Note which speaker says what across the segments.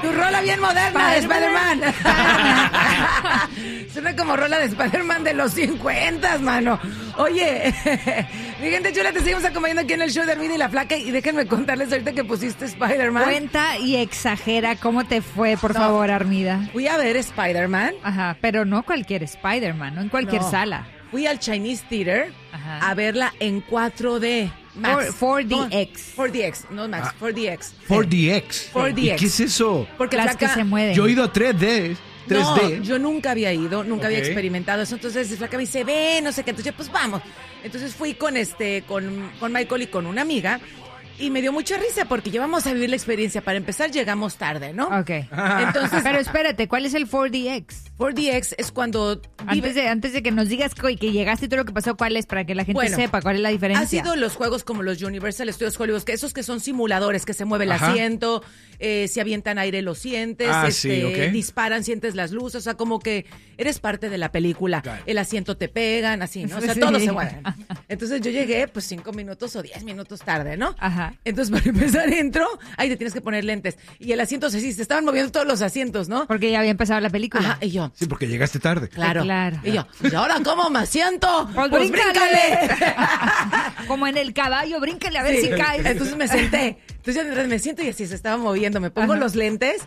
Speaker 1: Tu rola bien moderna de Spider-Man. Suena como rola de Spider-Man de los 50, mano. Oye, mi gente chula, te seguimos acompañando aquí en el show de Armida y la Flaca. Y déjenme contarles ahorita que pusiste Spider-Man.
Speaker 2: Cuenta y exagera cómo te fue, por favor, Armida.
Speaker 1: Fui a ver Spider-Man.
Speaker 2: Ajá, pero no cualquier Spider-Man, no en cualquier sala.
Speaker 1: Fui al Chinese Theater a verla en 4D. Max.
Speaker 2: 4DX.
Speaker 1: 4DX, no Max, 4DX.
Speaker 3: 4DX.
Speaker 1: 4DX.
Speaker 3: ¿Y qué es eso?
Speaker 1: Porque
Speaker 2: Las
Speaker 1: Flaca,
Speaker 2: que se mueven.
Speaker 3: Yo he ido a 3D. 3D.
Speaker 1: No, yo nunca había ido, nunca había experimentado eso. Entonces Flaca me dice, ve, no sé qué. Entonces yo, pues vamos. Entonces fui con Michael y con una amiga. Y me dio mucha risa porque llevamos a vivir la experiencia. Para empezar, llegamos tarde, ¿no?
Speaker 2: Ok.
Speaker 1: Entonces,
Speaker 2: Pero espérate, ¿cuál es el 4DX?
Speaker 1: 4DX es cuando...
Speaker 2: Antes de que nos digas que llegaste y todo lo que pasó, ¿cuál es? Para que la gente sepa cuál es la diferencia.
Speaker 1: Ha sido los juegos como los Universal Studios Hollywood, que esos que son simuladores, que se mueve el asiento, si avientan aire lo sientes, disparan, sientes las luces, o sea, como que eres parte de la película. Claro. El asiento te pegan, así, ¿no? O sea, todo se mueve. Entonces yo llegué, pues 5 minutos o 10 minutos tarde, ¿no?
Speaker 2: Ajá.
Speaker 1: Entonces, para empezar, entro, ahí te tienes que poner lentes. Y el asiento, sí, se estaban moviendo todos los asientos, ¿no?
Speaker 2: Porque ya había empezado la película.
Speaker 1: Ajá, y yo.
Speaker 3: Sí, porque llegaste tarde.
Speaker 1: Claro.
Speaker 2: Y
Speaker 1: yo, ¿y ahora cómo me siento?
Speaker 2: Pues bríncale. Como en el caballo, bríncale a ver si caes.
Speaker 1: Entonces me senté. Entonces yo me siento y así se estaba moviendo. Me pongo los lentes.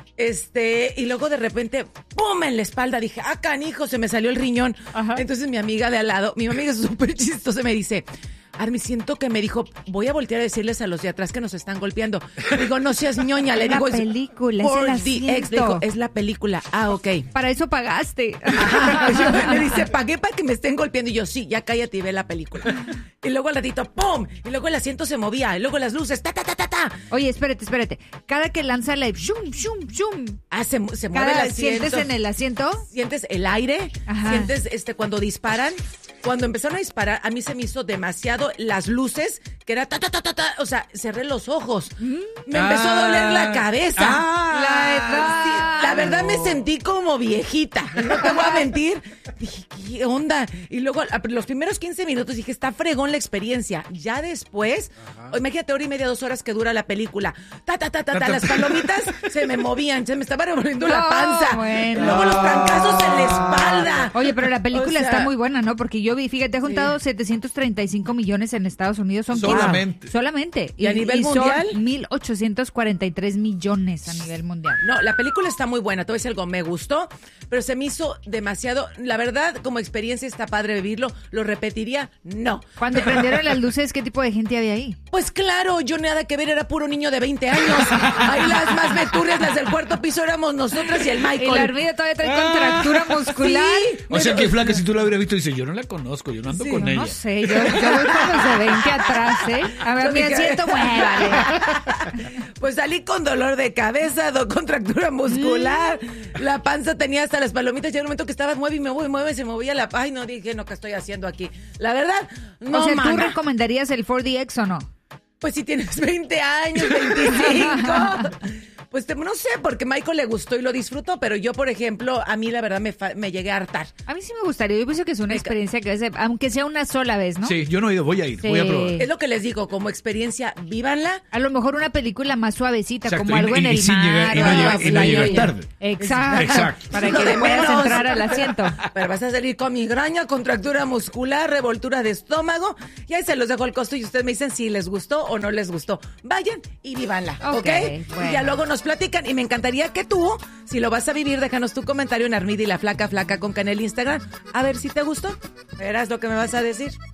Speaker 1: Y luego de repente, ¡pum! En la espalda. Dije, canijo, se me salió el riñón. Ajá. Entonces mi amiga de al lado, mi amiga es súper chistosa, me dice, Armi, siento que me dijo, voy a voltear a decirles a los de atrás que nos están golpeando. Digo, no seas ñoña. Le digo,
Speaker 2: es la película, es el asiento.
Speaker 1: Digo, es la película. Ok.
Speaker 2: Para eso pagaste.
Speaker 1: Le dice, pagué para que me estén golpeando. Y yo, sí, ya cállate y ve la película. Y luego al ratito, ¡pum! Y luego el asiento se movía. Y luego las luces, ¡ta!
Speaker 2: Oye, espérate. Cada que lanza la... ¡shum, shum, shum!
Speaker 1: Se mueve el asiento.
Speaker 2: ¿Sientes en el asiento?
Speaker 1: Sientes el aire. Ajá. Sientes cuando disparan. Cuando empezaron a disparar, a mí se me hizo demasiado las luces, que era ta. O sea, cerré los ojos. Me empezó a doler la cabeza. La verdad me sentí como viejita. No te voy a mentir. Dije, ¿qué onda? Y luego, los primeros 15 minutos dije, está fregón la experiencia. Ya después, imagínate 1:30, 2 horas que dura la película. Las palomitas se me movían, se me estaba revolviendo la panza.
Speaker 2: Bueno.
Speaker 1: Luego los trancazos en la espalda.
Speaker 2: Oye, pero la película está muy buena, ¿no? Porque yo vi, fíjate, ha juntado 735 millones en Estados Unidos. Son solamente.
Speaker 1: ¿Y a nivel mundial?
Speaker 2: Son 1,843 millones a nivel mundial.
Speaker 1: No, la película está muy buena. Te voy a decir algo, me gustó, pero se me hizo demasiado. La verdad, como experiencia está padre vivirlo. ¿Lo repetiría? No.
Speaker 2: Cuando prendieron las luces, ¿qué tipo de gente había ahí?
Speaker 1: Pues claro, yo nada que ver, era puro niño de 20 años. Ahí las más veturrias, las del cuarto piso, éramos nosotras y el Michael.
Speaker 2: Y la Armida todavía trae contractura muscular.
Speaker 1: Sí,
Speaker 3: o sea que Flaca, si tú la hubieras visto, dice, yo no la conozco, yo no ando con ella.
Speaker 2: No sé, yo voy con los de 20 atrás, ¿eh? A ver, me siento muévale.
Speaker 1: Pues salí con dolor de cabeza, contractura muscular, la panza tenía hasta las palomitas, y en un momento que estaba mueve y me mueve, se movía la... Ay, no, dije, no, ¿qué estoy haciendo aquí? La verdad, no,
Speaker 2: o sea, ¿tú recomendarías el 4DX o no?
Speaker 1: Pues si tienes 20 años, 25... Pues no sé, porque Michael le gustó y lo disfrutó, pero yo, por ejemplo, a mí la verdad me llegué a hartar.
Speaker 2: A mí sí me gustaría, yo pienso que es una experiencia que aunque sea una sola vez, ¿no?
Speaker 3: Sí, yo no he ido, voy a ir, voy a probar.
Speaker 1: Es lo que les digo, como experiencia, vívanla.
Speaker 2: A lo mejor una película más suavecita,
Speaker 3: exacto,
Speaker 2: como algo en el mar.
Speaker 3: Y no llegar tarde.
Speaker 2: Exacto. Para que le puedas entrar al asiento.
Speaker 1: Pero vas a salir con migraña, contractura muscular, revoltura de estómago, y ahí se los dejo al costo y ustedes me dicen si les gustó o no les gustó. Vayan y vívanla, ¿ok? Bueno. Y ya luego nos platican y me encantaría que tú, si lo vas a vivir, déjanos tu comentario en Armida y la Flaca con Canel Instagram. A ver si te gustó. Verás lo que me vas a decir.